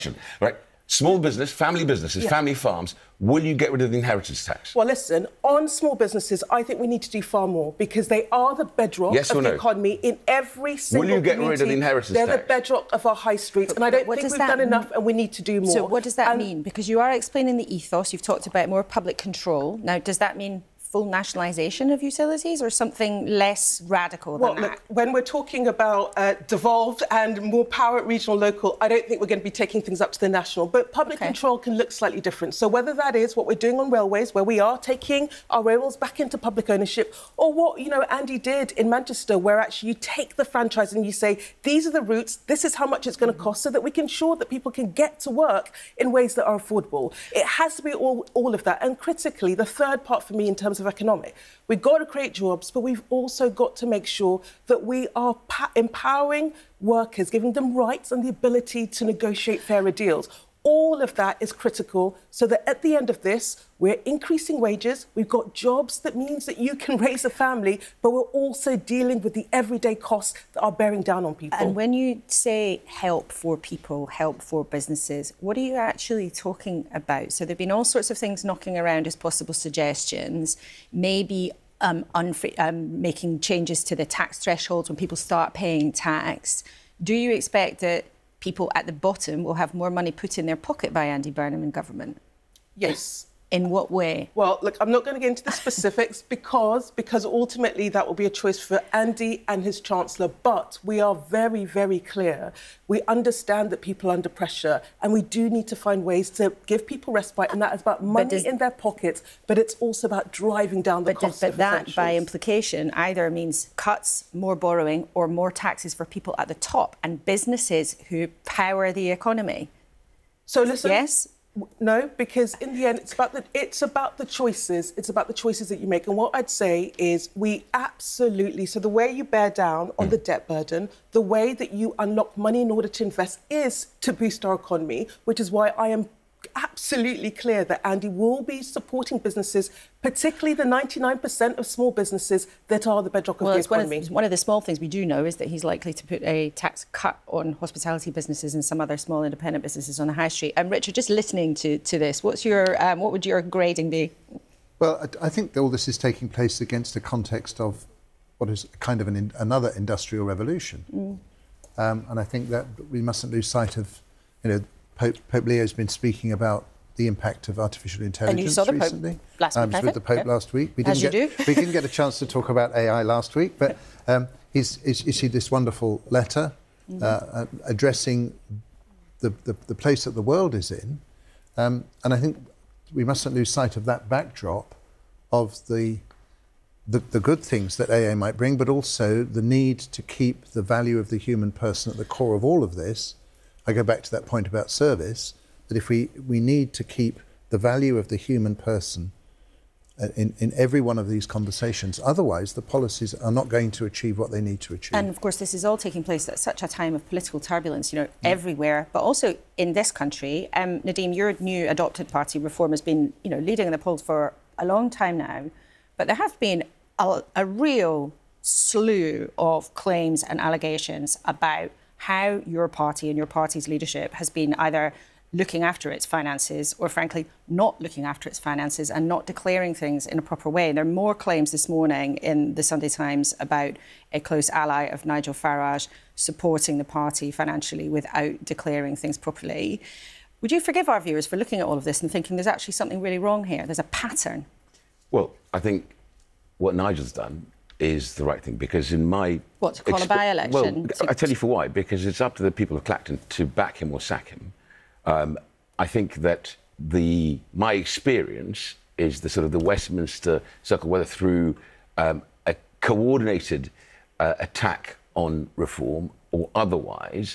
right? Small business, family businesses, family farms, will you get rid of the inheritance tax? Well, listen, on small businesses, I think we need to do far more because they are the bedrock of the economy in every single community. Will you get rid of the inheritance tax? They're the bedrock of our high streets, and I don't think we've done enough, and we need to do more. So what does that mean? Because you are explaining the ethos, you've talked about more public control. Now, does that mean full nationalisation of utilities or something less radical than that? Look, when we're talking about devolved and more power at regional, local, I don't think we're going to be taking things up to the national. But public control can look slightly different. So whether that is what we're doing on railways, where we are taking our railways back into public ownership, or what, you know, Andy did in Manchester, where actually you take the franchise and you say, these are the routes, this is how much it's going to cost, so that we can ensure that people can get to work in ways that are affordable. It has to be all of that. And critically, the third part for me in terms of economic, we've got to create jobs, but we've also got to make sure that we are empowering workers, giving them rights and the ability to negotiate fairer deals. All of that is critical so that at the end of this, we're increasing wages, we've got jobs that means that you can raise a family, but we're also dealing with the everyday costs that are bearing down on people. And when you say help for people, help for businesses, what are you actually talking about? So there have been all sorts of things knocking around as possible suggestions, maybe making changes to the tax thresholds when people start paying tax. Do you expect that people at the bottom will have more money put in their pocket by Andy Burnham and government? Yes. In what way? Well, look, I'm not going to get into the specifics because ultimately that will be a choice for Andy and his Chancellor. But we are very, very clear. We understand that people are under pressure and we do need to find ways to give people respite, and that is about money in their pockets, but it's also about driving down the cost of essentials. But that, by implication, either means cuts, more borrowing, or more taxes for people at the top and businesses who power the economy. So listen... Yes? No, because in the end, it's about the choices. It's about the choices that you make. And what I'd say is we absolutely... So the way you bear down on the debt burden, the way that you unlock money in order to invest is to boost our economy, which is why I am absolutely clear that Andy will be supporting businesses, particularly the 99% of small businesses that are the bedrock of the economy. One of the small things we do know is that he's likely to put a tax cut on hospitality businesses and some other small independent businesses on the high street. Richard, just listening to this, what would your grading be? Well, I think all this is taking place against the context of what is kind of another industrial revolution. And I think that we mustn't lose sight of, you know, Pope Leo's been speaking about the impact of artificial intelligence and you saw the recently. Pope last week, I was with the Pope last week. We didn't get a chance to talk about AI last week, but he's issued this wonderful letter addressing the place that the world is in. And I think we mustn't lose sight of that backdrop of the good things that AI might bring, but also the need to keep the value of the human person at the core of all of this. I go back to that point about service, that if we need to keep the value of the human person in every one of these conversations, otherwise the policies are not going to achieve what they need to achieve. And of course this is all taking place at such a time of political turbulence, you know, everywhere, but also in this country. Nadeem, your new adopted party, Reform, has been, you know, leading in the polls for a long time now, but there have been a real slew of claims and allegations about how your party and your party's leadership has been either looking after its finances or, frankly, not looking after its finances and not declaring things in a proper way. There are more claims this morning in the Sunday Times about a close ally of Nigel Farage supporting the party financially without declaring things properly. Would you forgive our viewers for looking at all of this and thinking there's actually something really wrong here? There's a pattern. Well, I think what Nigel's done is the right thing, because in my... What, to call a by-election? Well, I tell you for why, because it's up to the people of Clacton to back him or sack him. I think that my experience is the sort of the Westminster Circle, whether through a coordinated attack on reform or otherwise,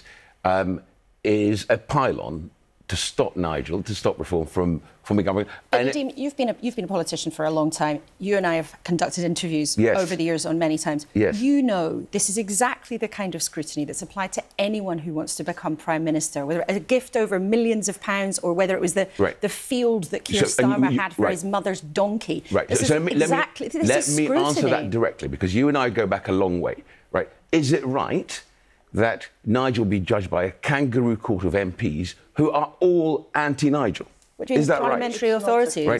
is a pylon to stop Nigel, to stop reform from the government. And Nadeem, you've been a politician for a long time. You and I have conducted interviews over the years on many times. Yes. You know this is exactly the kind of scrutiny that's applied to anyone who wants to become Prime Minister, whether a gift over millions of pounds or whether it was the field that Keir Starmer had for his mother's donkey. Right. This is exactly this is let me scrutiny. answer that directly, because you and I go back a long way. Right. Is it right that Nigel be judged by a kangaroo court of MPs who are all anti-Nigel. Which is that parliamentary right? authority. Right.